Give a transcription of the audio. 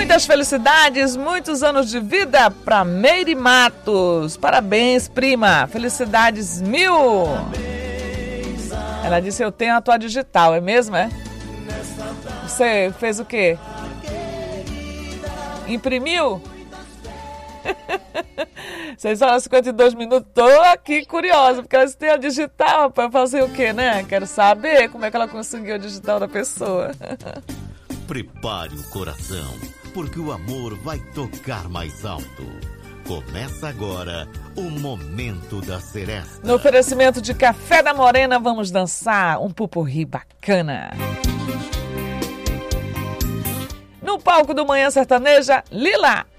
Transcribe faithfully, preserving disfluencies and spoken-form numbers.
Muitas felicidades, muitos anos de vida para Meire Matos. Parabéns, prima. Felicidades mil. Ela disse, eu tenho a tua digital, é mesmo, é? Você fez o quê? Imprimiu? seis horas e cinquenta e dois minutos. Tô aqui curiosa, porque ela tem a digital para fazer o quê, né? Quero saber como é que ela conseguiu a digital da pessoa. Prepare o coração, porque o amor vai tocar mais alto. Começa agora o Momento da Seresta. No oferecimento de Café da Morena, vamos dançar um pupurri bacana. No palco do Manhã Sertaneja, Lila.